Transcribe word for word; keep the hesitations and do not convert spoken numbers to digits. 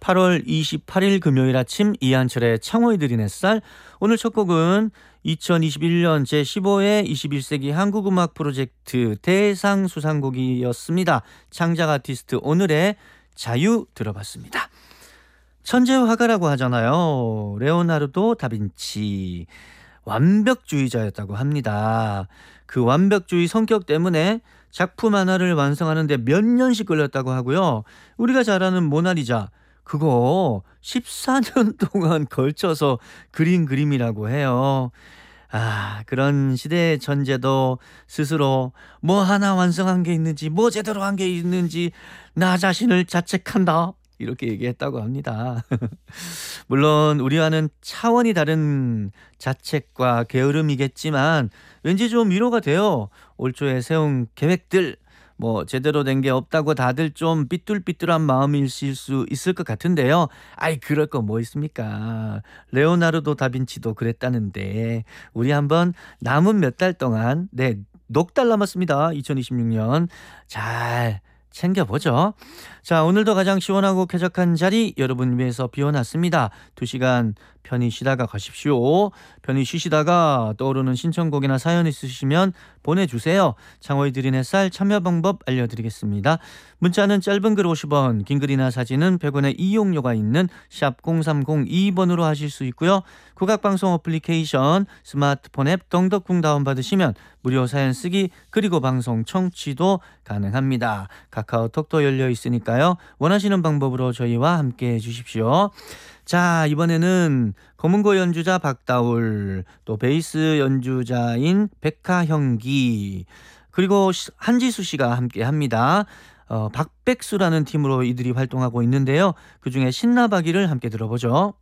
팔월 이십팔일 금요일 아침 이한철의 창호이 들인 햇살. 오늘 첫 곡은 이천이십일년 제십오회 이십일 세기 한국음악 프로젝트 대상 수상곡이었습니다. 창작 아티스트 오늘의 자유 들어봤습니다. 천재의 화가라고 하잖아요. 레오나르도 다빈치. 완벽주의자였다고 합니다. 그 완벽주의 성격 때문에 작품 하나를 완성하는데 몇 년씩 걸렸다고 하고요. 우리가 잘 아는 모나리자, 그거 십사년 동안 걸쳐서 그린 그림이라고 해요. 아, 그런 시대의 천재도 스스로 뭐 하나 완성한 게 있는지, 뭐 제대로 한 게 있는지 나 자신을 자책한다, 이렇게 얘기했다고 합니다. 물론 우리와는 차원이 다른 자책과 게으름이겠지만 왠지 좀 위로가 돼요. 올 초에 세운 계획들 뭐 제대로 된 게 없다고 다들 좀 삐뚤삐뚤한 마음이실 수 있을 것 같은데요. 아이, 그럴 거 뭐 있습니까? 레오나르도 다빈치도 그랬다는데 우리 한번 남은 몇 달 동안, 네, 넉 달 남았습니다. 이천이십육년 잘 챙겨보죠. 자, 오늘도 가장 시원하고 쾌적한 자리 여러분 위해서 비워놨습니다. 두 시간 편히 쉬다가 가십시오. 편히 쉬시다가 떠오르는 신청곡이나 사연 있으시면 보내주세요. 창호이 들인 햇살 참여 방법 알려드리겠습니다. 문자는 짧은 글 오십 원, 긴 글이나 사진은 백 원의 이용료가 있는 샵 공삼공이번으로 하실 수 있고요. 국악방송 어플리케이션 스마트폰 앱 덩덕궁 다운받으시면 무료 사연 쓰기 그리고 방송 청취도 가능합니다. 카카오톡도 열려 있으니까요. 원하시는 방법으로 저희와 함께 해주십시오. 자, 이번에는 검은고 연주자 박다울, 또 베이스 연주자인 백하형기, 그리고 한지수 씨가 함께 합니다. 어, 박백수라는 팀으로 이들이 활동하고 있는데요. 그중에 신나박이를 함께 들어보죠.